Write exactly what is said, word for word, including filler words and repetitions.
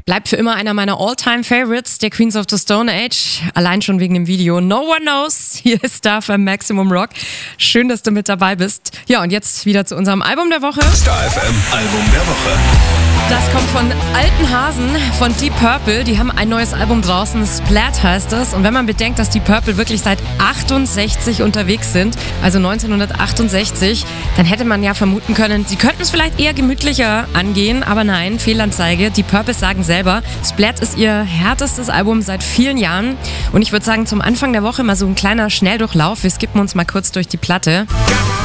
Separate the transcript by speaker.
Speaker 1: bleibt für immer einer meiner All-Time-Favorites, der Queens of the Stone Age. Allein schon wegen dem Video No One Knows. Hier ist Star F M Maximum Rock. Schön, dass du mit dabei bist. Ja, und jetzt wieder zu unserem Album der Woche.
Speaker 2: Star F M Album der Woche.
Speaker 1: Das kommt von Alten Hasen, von Deep Purple. Die haben ein neues Album draußen, Splat heißt es. Und wenn man bedenkt, dass Deep Purple wirklich seit achtundsechzig unterwegs sind, also neunzehnhundertachtundsechzig, dann hätte man ja vermuten können, sie könnten es vielleicht eher gemütlicher angehen. Aber nein, Fehlanzeige. Deep Purple sagen selber, Splat ist ihr härtestes Album seit vielen Jahren. Und ich würde sagen, zum Anfang der Woche mal so ein kleiner Schnelldurchlauf. Wir skippen uns mal kurz durch die Platte.